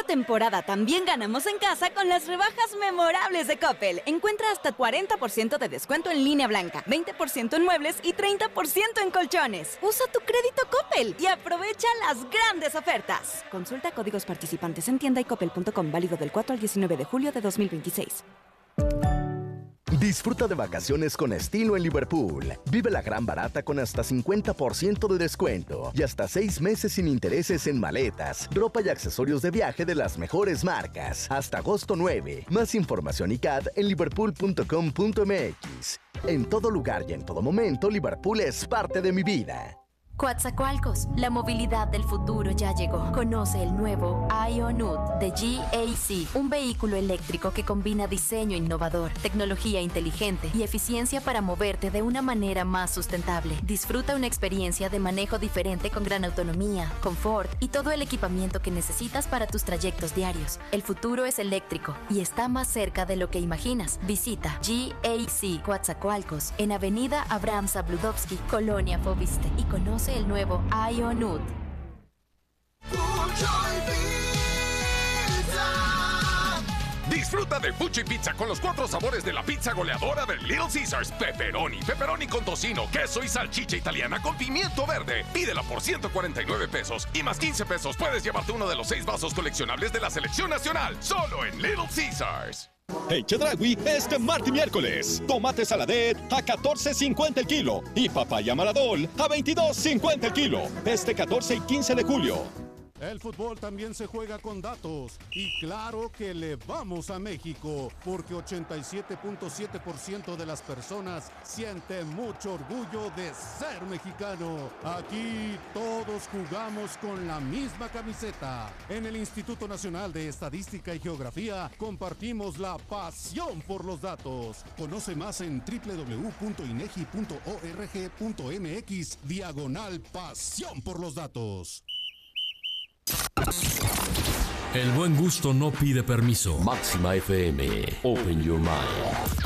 temporada también ganamos en casa con las rebajas memorables de Coppel. Encuentra hasta 40% de descuento en línea blanca, 20% en muebles y 30% en colchones. Usa tu crédito Coppel y aprovecha las grandes ofertas. Consulta códigos participantes en tienda y coppel.com, válido del 4 al 19 de julio de 2026. Disfruta de vacaciones con estilo en Liverpool. Vive la gran barata con hasta 50% de descuento y hasta 6 meses sin intereses en maletas, ropa y accesorios de viaje de las mejores marcas. Hasta agosto 9. Más información y CAD en liverpool.com.mx. En todo lugar y en todo momento, Liverpool es parte de mi vida. Coatzacoalcos, la movilidad del futuro ya llegó. Conoce el nuevo IONUT de GAC, un vehículo eléctrico que combina diseño innovador, tecnología inteligente y eficiencia para moverte de una manera más sustentable. Disfruta una experiencia de manejo diferente con gran autonomía, confort y todo el equipamiento que necesitas para tus trayectos diarios. El futuro es eléctrico y está más cerca de lo que imaginas. Visita GAC Coatzacoalcos en Avenida Abraham Zabludovsky, Colonia Fobiste, y conoce el nuevo IONUT. Disfruta de Fuchi Pizza con los 4 sabores de la pizza goleadora de Little Caesars. Pepperoni con tocino, queso y salchicha italiana con pimiento verde. Pídela por 149 pesos y más 15 pesos puedes llevarte uno de los 6 vasos coleccionables de la selección nacional. Solo en Little Caesars. En Chedraui, este martes y miércoles, tomate saladet a $14.50 el kilo y papaya maradol a $22.50 el kilo. Este 14 y 15 de julio. El fútbol también se juega con datos y claro que le vamos a México porque 87.7% de las personas sienten mucho orgullo de ser mexicano. Aquí todos jugamos con la misma camiseta. En el Instituto Nacional de Estadística y Geografía compartimos la pasión por los datos. Conoce más en www.inegi.org.mx/pasión por los datos. El buen gusto no pide permiso. Máxima FM. Open your mind.